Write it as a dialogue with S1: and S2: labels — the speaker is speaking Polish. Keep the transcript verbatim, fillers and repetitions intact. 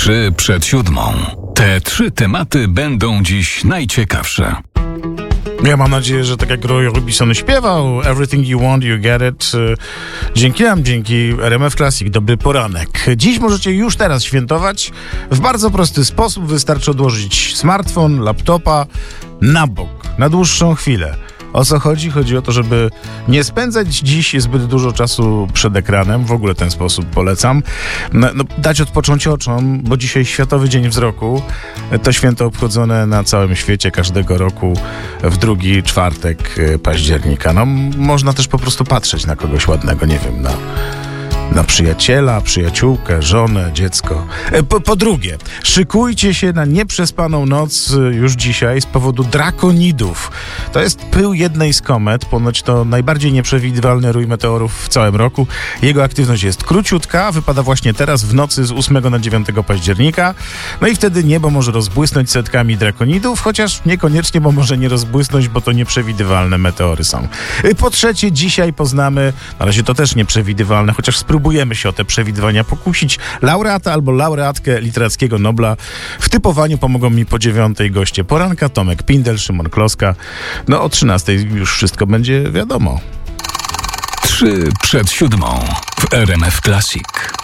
S1: Trzy przed siódmą. Te trzy tematy będą dziś najciekawsze.
S2: Ja mam nadzieję, że tak jak Roy Orbison śpiewał Everything You Want, You Get It. Dzięki nam, dzięki R M F Classic. Dobry poranek. Dziś możecie już teraz świętować w bardzo prosty sposób. Wystarczy odłożyć smartfon, laptopa na bok, na dłuższą chwilę. O co chodzi? Chodzi o to, żeby nie spędzać dziś zbyt dużo czasu przed ekranem. W ogóle ten sposób polecam. No, no, dać odpocząć oczom, bo dzisiaj Światowy Dzień Wzroku. To święto obchodzone na całym świecie każdego roku w drugi czwartek października. No, można też po prostu patrzeć na kogoś ładnego, nie wiem, na... na przyjaciela, przyjaciółkę, żonę, dziecko. Po, po drugie, szykujcie się na nieprzespaną noc już dzisiaj z powodu drakonidów. To jest pył jednej z komet, ponoć to najbardziej nieprzewidywalny rój meteorów w całym roku. Jego aktywność jest króciutka, wypada właśnie teraz w nocy z ósmego na dziewiątego października. No i wtedy niebo może rozbłysnąć setkami drakonidów, chociaż niekoniecznie, bo może nie rozbłysnąć, bo to nieprzewidywalne meteory są. Po trzecie, dzisiaj poznamy, na razie to też nieprzewidywalne, chociaż spróbujemy się o te przewidywania pokusić. Laureata albo laureatkę Literackiego Nobla. W typowaniu pomogą mi po dziewiątej goście poranka, Tomek Pindel, Szymon Kloska. No o trzynastej już wszystko będzie wiadomo.
S1: Trzy przed siódmą w R M F Classic.